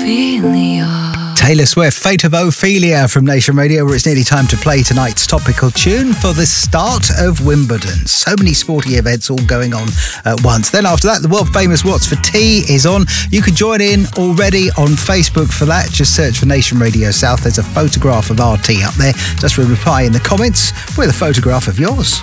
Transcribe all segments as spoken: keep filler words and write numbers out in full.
Ophelia. Taylor Swift, Fate of Ophelia from Nation Radio, where it's nearly time to play tonight's topical tune for the start of Wimbledon. So many sporty events all going on at once. Then after that, the world-famous What's for Tea is on. You can join in already on Facebook for that. Just search for Nation Radio South. There's a photograph of our tea up there. Just reply in the comments with a photograph of yours.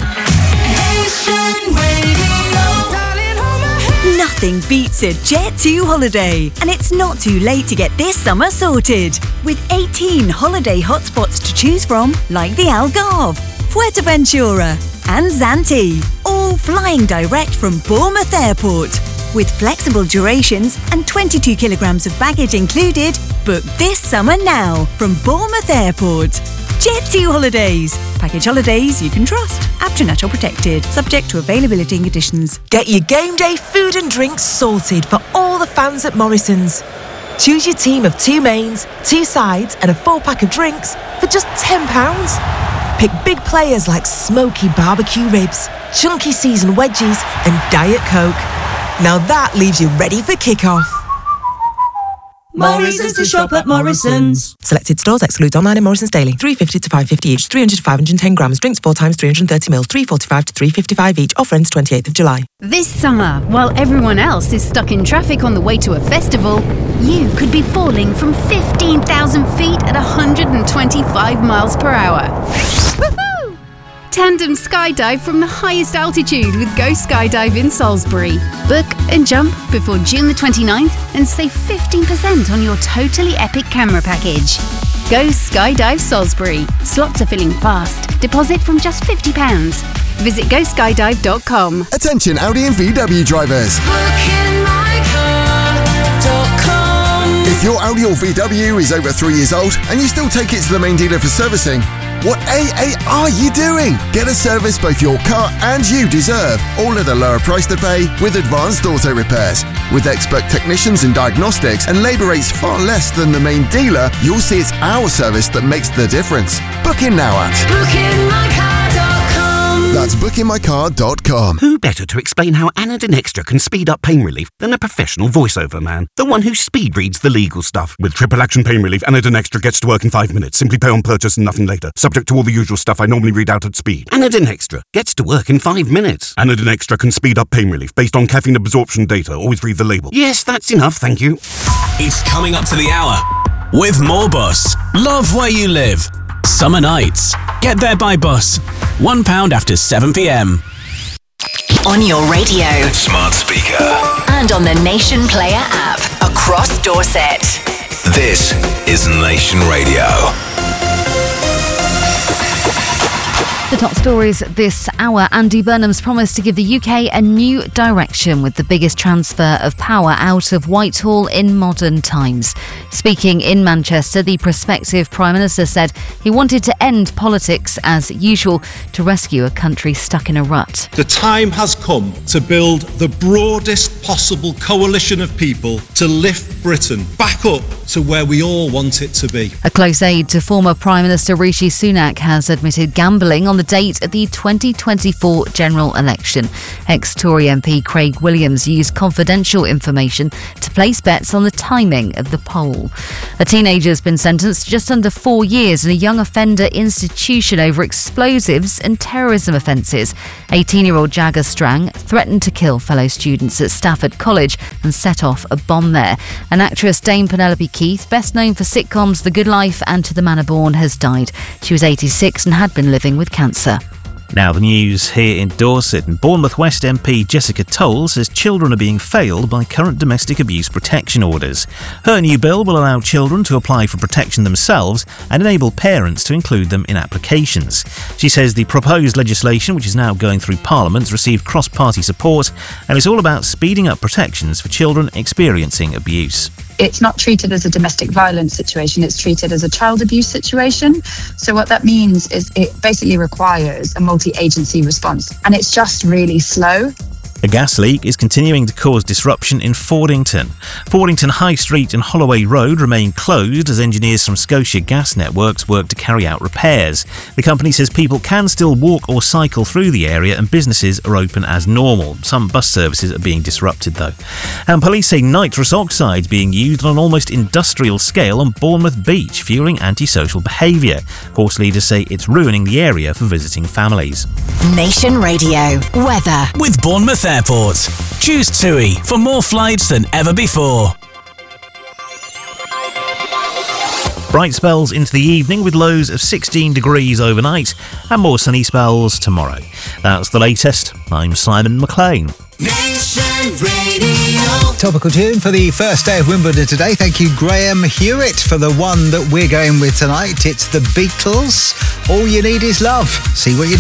Nothing beats a Jet two holiday, and it's not too late to get this summer sorted. With eighteen holiday hotspots to choose from, like the Algarve, Fuerteventura and Zante, all flying direct from Bournemouth Airport. With flexible durations and twenty-two kilograms of baggage included, book this summer now from Bournemouth Airport. Jet two Holidays. Package holidays you can trust. App to Natural Protected. Subject to availability and conditions. Get your game day food and drinks sorted for all the fans at Morrison's. Choose your team of two mains, two sides and a full pack of drinks for just ten pounds. Pick big players like smoky barbecue ribs, chunky seasoned wedgies and Diet Coke. Now that leaves you ready for kick-off. Morrison's to shop at Morrison's. Selected stores exclude online and Morrison's daily. three fifty to five fifty each. three hundred to five hundred ten grams. Drinks four times three hundred thirty mils. three forty-five to three fifty-five each. Offer ends twenty-eighth of July. This summer, while everyone else is stuck in traffic on the way to a festival, you could be falling from fifteen thousand feet at one hundred twenty-five miles per hour. Woohoo! Tandem skydive from the highest altitude with Go Skydive in Salisbury. Book and jump before June the twenty-ninth and save fifteen percent on your totally epic camera package. Go Skydive Salisbury. Slots are filling fast. Deposit from just fifty pounds. Visit go skydive dot com. Attention Audi and V W drivers. book in my car dot com. If your Audi or V W is over three years old and you still take it to the main dealer for servicing, what A A are you doing? Get a service both your car and you deserve, all at a lower price to pay with Advanced Auto Repairs. With expert technicians and diagnostics and labour rates far less than the main dealer, you'll see it's our service that makes the difference. Book in now at book in my car dot com. That's book in my car dot com. Who better to explain how Anadin Extra can speed up pain relief than a professional voiceover man? The one who speed reads the legal stuff. With triple action pain relief, Anadin Extra gets to work in five minutes. Simply pay on purchase and nothing later. Subject to all the usual stuff I normally read out at speed. Anadin Extra gets to work in five minutes. Anadin Extra can speed up pain relief based on caffeine absorption data. Always read the label. Yes, that's enough, thank you. It's coming up to the hour with more Bus. Love where you live. Summer nights. Get there by bus. One pound after seven p.m. On your radio. Smart speaker. And on the Nation Player app. Across Dorset. This is Nation Radio. The top stories this hour. Andy Burnham's promised to give the U K a new direction with the biggest transfer of power out of Whitehall in modern times. Speaking in Manchester, the prospective Prime Minister said he wanted to end politics as usual to rescue a country stuck in a rut. The time has come to build the broadest possible coalition of people to lift Britain back up to where we all want it to be. A close aide to former Prime Minister Rishi Sunak has admitted gambling on the date of the twenty twenty-four general election. Ex-Tory M P Craig Williams used confidential information to place bets on the timing of the poll. A teenager has been sentenced to just under four years in a young offender institution over explosives and terrorism offences. eighteen-year-old Jagger Strang threatened to kill fellow students at Stafford College and set off a bomb there. And actress Dame Penelope Keith, best known for sitcoms The Good Life and To the Manor Born, has died. She was eighty-six and had been living with cancer. Now the news here in Dorset. And Bournemouth West M P Jessica Toll says children are being failed by current domestic abuse protection orders. Her new bill will allow children to apply for protection themselves and enable parents to include them in applications. She says the proposed legislation, which is now going through Parliament, has received cross-party support and is all about speeding up protections for children experiencing abuse. It's not treated as a domestic violence situation, it's treated as a child abuse situation. So what that means is it basically requires a multi-agency response, and it's just really slow. A gas leak is continuing to cause disruption in Fordington. Fordington High Street and Holloway Road remain closed as engineers from Scotia Gas Networks work to carry out repairs. The company says people can still walk or cycle through the area and businesses are open as normal. Some bus services are being disrupted though. And police say nitrous oxide is being used on an almost industrial scale on Bournemouth Beach, fueling antisocial behaviour. Horse leaders say it's ruining the area for visiting families. Nation Radio weather with Bournemouth Airport. Choose TUI for more flights than ever before. Bright spells into the evening with lows of sixteen degrees overnight and more sunny spells tomorrow. That's the latest. I'm Simon McLean. Nation Radio. Topical tune for the first day of Wimbledon today. Thank you, Graham Hewitt, for the one that we're going with tonight. It's the Beatles. All You Need Is Love. See what you do.